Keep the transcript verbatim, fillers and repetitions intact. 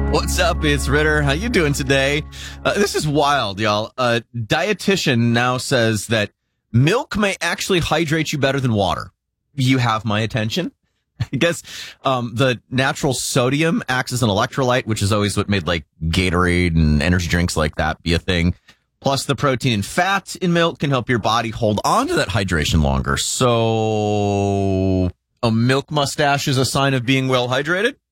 What's up? It's Ritter. How you doing today? Uh, this is wild, y'all. A dietitian now says that milk may actually hydrate you better than water. You have my attention. I guess um, the natural sodium acts as an electrolyte, which is always what made like Gatorade and energy drinks like that be a thing. Plus, the protein and fat in milk can help your body hold on to that hydration longer. So, a milk mustache is a sign of being well hydrated?